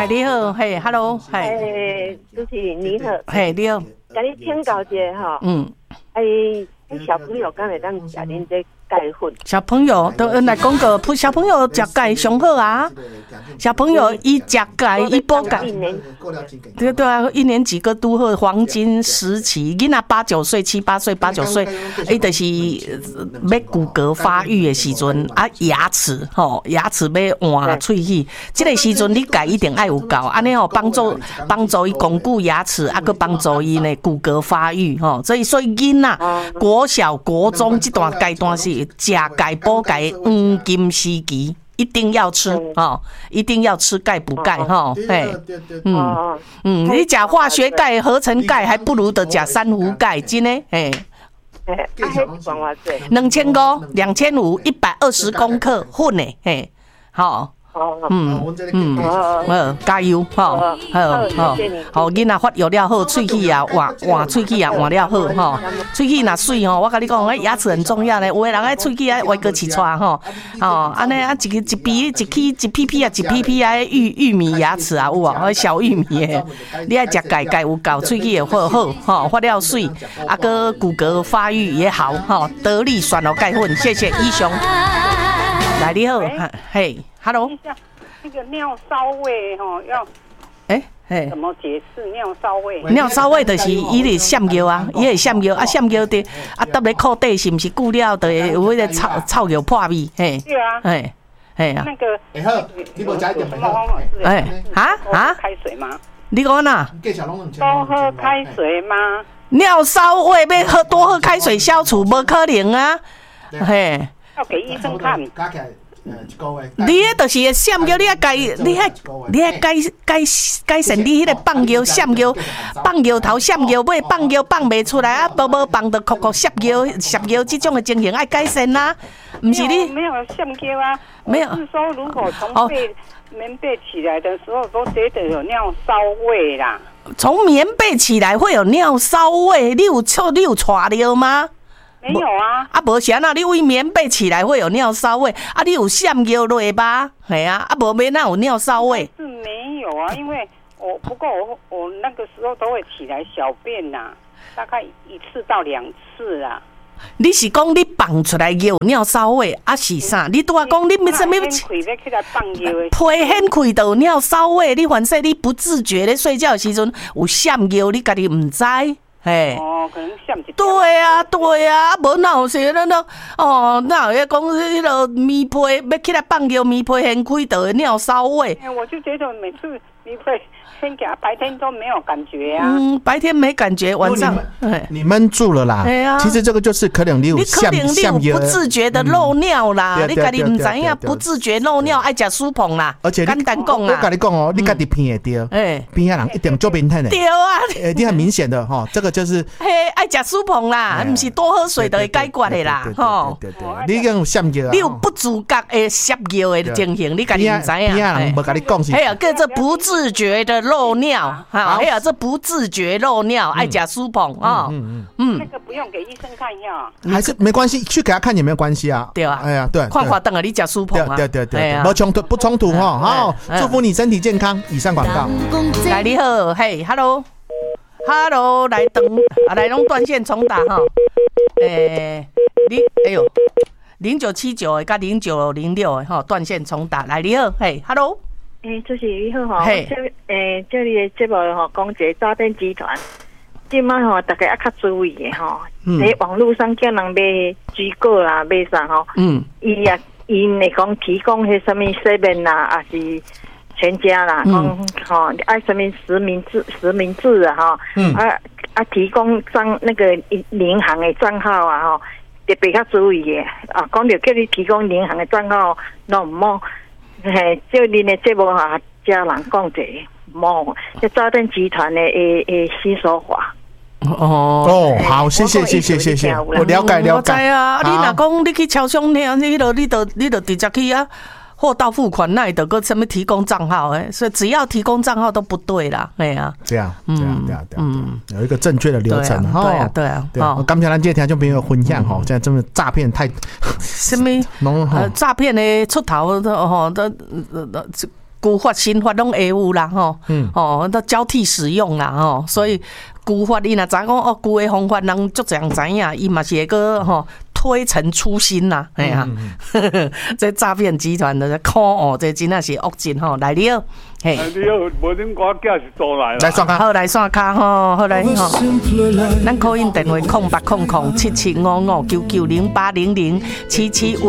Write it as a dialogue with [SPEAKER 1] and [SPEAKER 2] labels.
[SPEAKER 1] 来你好，嘿 ，Hello，
[SPEAKER 2] 嘿，主持人你好，
[SPEAKER 1] 嘿，你好，
[SPEAKER 2] 甲你请教一下吼，小朋友敢会当食恁这钙粉？
[SPEAKER 1] 小朋友都来讲个，小朋友食钙上好啊。小朋友伊食钙，伊补钙，对对啊，一年级个拄好黄金时期，囡仔8、9岁、7、8岁、8、9岁，伊就是要骨骼发育的时阵啊，牙齿要换喙齿，这个时阵你钙一定爱有够，安尼吼帮助伊巩固牙齿，啊，佮帮助伊呢骨骼发育吼，所以囡仔国小、国中这段阶段是食钙补钙黄金时期。一定要吃哦，一定要吃钙补钙哈，嘿，你食化学钙、合成钙，还不如得食珊瑚钙，真的，嘿。2500，2500，120公克混的，嘿，好。加油吼，好，囡仔发育了好，喙齿啊换喙齿啊换了好吼，喙齿若水吼，我甲你讲，牙齿很重要咧，有的人爱喙齿爱歪个起出吼，安尼啊一批批啊玉米牙齿啊有无？小玉米诶，你爱食钙有够，喙齿也好吼，发了水，啊个骨骼发育也好吼，得力选了钙粉，谢谢医生，来你好，嘿。Hello，
[SPEAKER 3] 那个尿骚味吼要，怎么解释尿骚味？
[SPEAKER 1] 尿骚味就是伊会闪尿啊，伊会闪尿啊，闪尿的啊，搭咧裤底是毋是久了就会有迄个臭尿破味？嘿，
[SPEAKER 3] 对啊，
[SPEAKER 1] 嘿啊。
[SPEAKER 3] 那个，
[SPEAKER 4] 你无加一点
[SPEAKER 3] 开水吗？
[SPEAKER 1] 你讲哪？
[SPEAKER 3] 多喝开水吗？
[SPEAKER 1] 尿骚味要多喝开水消除，无可能啊，嘿。
[SPEAKER 3] 要给医生看。
[SPEAKER 1] 你迄就是会闪尿，你改善你迄个放尿、闪尿、放尿头、闪尿尾、放尿放袂出来啊，无放得哭摄尿这种的情形爱改善啦，毋是你
[SPEAKER 3] 没有闪尿啊？
[SPEAKER 1] 没有，
[SPEAKER 3] 是说如果从棉被起来的时候都觉得有尿骚味啦。
[SPEAKER 1] 从棉被起来会有尿骚味，你有喘尿吗？
[SPEAKER 3] 没有啊，
[SPEAKER 1] 无啥啊，你为棉被起来会有尿骚味，啊，你有闪尿落吧？系啊，无免哪有尿骚味？
[SPEAKER 3] 是没有啊，因为不过我那个时候都会起来小便呐，大概1次到2次啦。
[SPEAKER 1] 你是讲你放出来有尿骚味，啊是啥？你拄仔讲你什么？
[SPEAKER 3] 要起来放尿的，
[SPEAKER 1] 皮掀开就有尿骚味，你反正你不自觉咧睡觉的时阵有闪尿，你家己唔知。嘿，
[SPEAKER 3] 可能像
[SPEAKER 1] 对啊，无哪有说哪有讲迄个棉被要起来放尿，棉被掀开就会尿骚味。
[SPEAKER 3] 我就觉得每次棉被先给他白天都没有感觉啊。
[SPEAKER 1] 白天没感觉，晚上
[SPEAKER 4] 你闷住了啦。其实这个就是可能你有
[SPEAKER 1] 可能你有不自觉的漏尿啦，你家己唔知影不自觉漏尿爱食舒膨啦。
[SPEAKER 4] 而且
[SPEAKER 1] 简单讲啦，
[SPEAKER 4] 我跟你讲哦，你家己偏会掉，边仔人一定做变态的。
[SPEAKER 1] 对啊，
[SPEAKER 4] 你很明显的哈，这个就是
[SPEAKER 1] 爱食舒膨啦，唔是多喝水就会解决的啦，吼。
[SPEAKER 4] 对，你讲有闪尿，
[SPEAKER 1] 你有不自觉的摄尿的情形，你家己唔知影。
[SPEAKER 4] 边仔人无跟你讲是。
[SPEAKER 1] 还有叫做不自觉的漏尿，还有这不自觉漏尿，爱食舒膨啊。
[SPEAKER 3] 那个不用给医生看一下，
[SPEAKER 4] 还是没关系，去给他看也没有关系啊。
[SPEAKER 1] 对啊，
[SPEAKER 4] 哎呀，对，
[SPEAKER 1] 看法等下你食舒膨啊。
[SPEAKER 4] 对，不冲突哈。好，祝福你身体健康。以上广告。
[SPEAKER 1] 来你好，嘿 ，Hello， 来拢断线重打哈。0979的甲0906的哈，断线重打。来你好，嘿 ，Hello。
[SPEAKER 2] 主持人你好吼，这里的节目吼讲一个诈骗集团，今摆吼大家要较注意的吼，在网络上叫人买水果啦，买啥吼，伊会讲提供迄什么7啦，也是全家啦，讲吼爱什么实名制啊吼，提供那个银行的账号啊吼，特别较注意的啊，讲着叫你提供银行的账号，那唔好。嘿，就恁的节目啊，家人讲者，莫这诈骗集团的新手法。
[SPEAKER 4] 好，谢谢，我了解。
[SPEAKER 1] 我知啊，你若讲你去超商听，你就直接去啊，货到付款那里的个什么提供账号所以只要提供账号都不对啦，哎呀，
[SPEAKER 4] 这样，有一个正确的流程
[SPEAKER 1] 哈，对啊。
[SPEAKER 4] 我刚才咱这听就没有分享哈，现在真的诈骗太
[SPEAKER 1] 什么诈骗的出头旧法新法拢会有啦吼，都交替使用啦吼，所以旧法伊若知讲哦，旧的方法人足侪人知影，伊嘛是会个吼推陈出新啦，哎呀，这诈骗集团的看哦，这真的是恶尽吼，来了，嘿，
[SPEAKER 5] 你好，无恁我囝是做来
[SPEAKER 4] 来刷卡，
[SPEAKER 1] 好来刷卡吼，好来吼，咱call in电话080077559908007755。